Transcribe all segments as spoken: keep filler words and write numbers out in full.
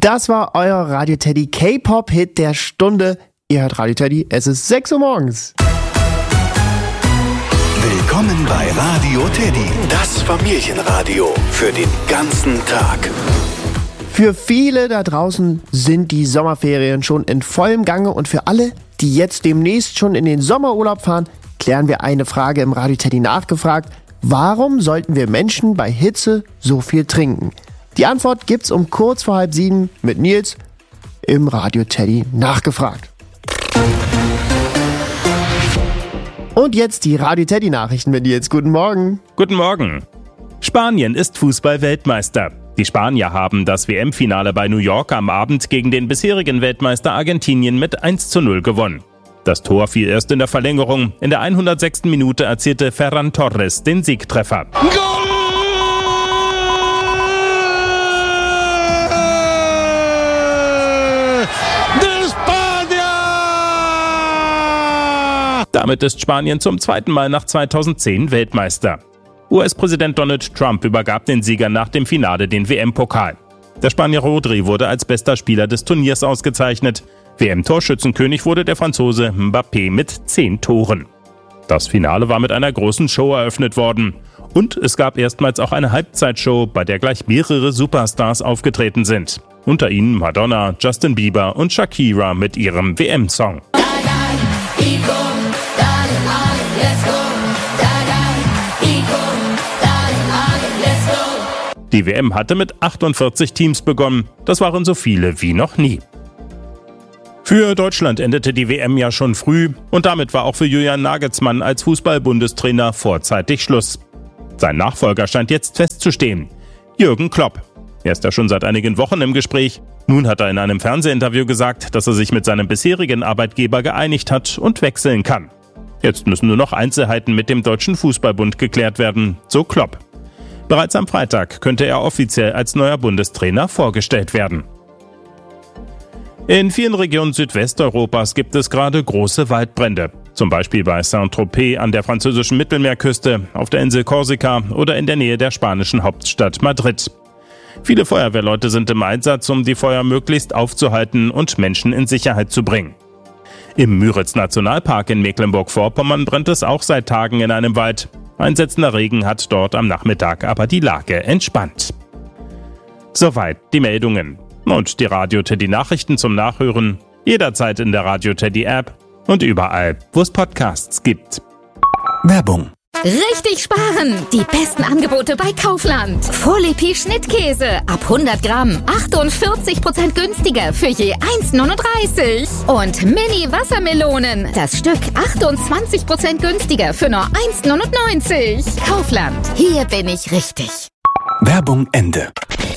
Das war euer Radio Teddy K-Pop-Hit der Stunde. Ihr hört Radio Teddy, es ist sechs Uhr morgens. Willkommen bei Radio Teddy, das Familienradio für den ganzen Tag. Für viele da draußen sind die Sommerferien schon in vollem Gange und für alle, die jetzt demnächst schon in den Sommerurlaub fahren, klären wir eine Frage im Radio Teddy nachgefragt. Warum sollten wir Menschen bei Hitze so viel trinken? Die Antwort gibt's um kurz vor halb sieben mit Nils im Radio Teddy nachgefragt. Und jetzt die Radio Teddy Nachrichten mit Nils. Guten Morgen. Guten Morgen. Spanien ist Fußball-Weltmeister. Die Spanier haben das W M-Finale bei New York am Abend gegen den bisherigen Weltmeister Argentinien mit eins zu null gewonnen. Das Tor fiel erst in der Verlängerung. In der hundertsechsten Minute erzielte Ferran Torres den Siegtreffer. Goal! Damit ist Spanien zum zweiten Mal nach zweitausendzehn Weltmeister. U S-Präsident Donald Trump übergab den Siegern nach dem Finale den W M-Pokal. Der Spanier Rodri wurde als bester Spieler des Turniers ausgezeichnet. W M-Torschützenkönig wurde der Franzose Mbappé mit zehn Toren. Das Finale war mit einer großen Show eröffnet worden. Und es gab erstmals auch eine Halbzeitshow, bei der gleich mehrere Superstars aufgetreten sind. Unter ihnen Madonna, Justin Bieber und Shakira mit ihrem W M-Song. Die W M hatte mit achtundvierzig Teams begonnen. Das waren so viele wie noch nie. Für Deutschland endete die W M ja schon früh und damit war auch für Julian Nagelsmann als Fußball-Bundestrainer vorzeitig Schluss. Sein Nachfolger scheint jetzt festzustehen: Jürgen Klopp. Er ist ja schon seit einigen Wochen im Gespräch. Nun hat er in einem Fernsehinterview gesagt, dass er sich mit seinem bisherigen Arbeitgeber geeinigt hat und wechseln kann. Jetzt müssen nur noch Einzelheiten mit dem Deutschen Fußballbund geklärt werden, so Klopp. Bereits am Freitag könnte er offiziell als neuer Bundestrainer vorgestellt werden. In vielen Regionen Südwesteuropas gibt es gerade große Waldbrände. Zum Beispiel bei Saint-Tropez an der französischen Mittelmeerküste, auf der Insel Korsika oder in der Nähe der spanischen Hauptstadt Madrid. Viele Feuerwehrleute sind im Einsatz, um die Feuer möglichst aufzuhalten und Menschen in Sicherheit zu bringen. Im Müritz-Nationalpark in Mecklenburg-Vorpommern brennt es auch seit Tagen in einem Wald. Einsetzender Regen hat dort am Nachmittag aber die Lage entspannt. Soweit die Meldungen. Und die Radio Teddy Nachrichten zum Nachhören jederzeit in der Radio Teddy App und überall, wo es Podcasts gibt. Werbung. Richtig sparen! Die besten Angebote bei Kaufland. Folie Schnittkäse ab hundert Gramm. achtundvierzig Prozent günstiger für je eins Komma neununddreißig. Und Mini Wassermelonen. Das Stück achtundzwanzig Prozent günstiger für nur eins Komma neunundneunzig. Kaufland. Hier bin ich richtig. Werbung Ende.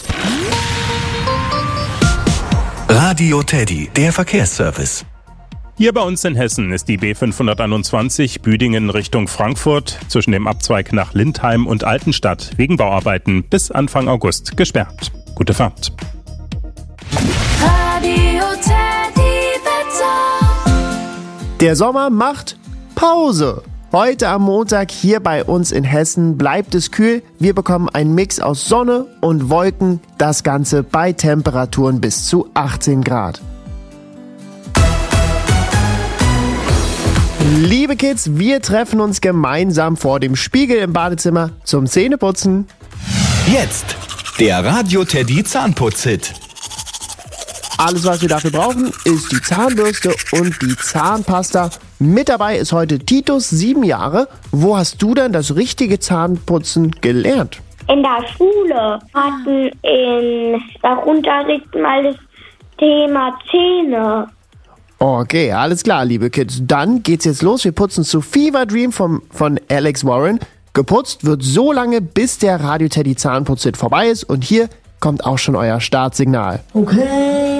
Radio Teddy, der Verkehrsservice. Hier bei uns in Hessen ist die B fünfhunderteinundzwanzig Büdingen Richtung Frankfurt zwischen dem Abzweig nach Lindheim und Altenstadt wegen Bauarbeiten bis Anfang August gesperrt. Gute Fahrt. Radio Teddy Wetter. Der Sommer macht Pause. Heute am Montag hier bei uns in Hessen bleibt es kühl. Wir bekommen einen Mix aus Sonne und Wolken. Das Ganze bei Temperaturen bis zu achtzehn Grad. Liebe Kids, wir treffen uns gemeinsam vor dem Spiegel im Badezimmer zum Zähneputzen. Jetzt der Radio Teddy Zahnputz-Hit. Alles, was wir dafür brauchen, ist die Zahnbürste und die Zahnpasta. Mit dabei ist heute Titus, sieben Jahre. Wo hast du denn das richtige Zahnputzen gelernt? In der Schule hatten in Sachunterricht mal das Thema Zähne. Okay, alles klar, liebe Kids. Dann geht's jetzt los. Wir putzen zu Fever Dream vom, von Alex Warren. Geputzt wird so lange, bis der Radio Teddy Zahnputz-Hit vorbei ist. Und hier kommt auch schon euer Startsignal. Okay.